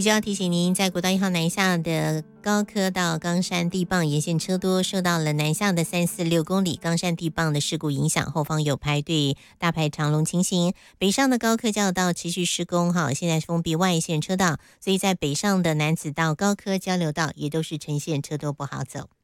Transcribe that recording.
必须要提醒您，在国道1号南下的高科到冈山地磅沿线车多，受到了南下的346公里冈山地磅的事故影响，后方有排队大排长龙情形。北上的高科交流道持续施工，现在封闭外线车道，所以在北上的楠梓到高科交流道也都是呈现车多不好走。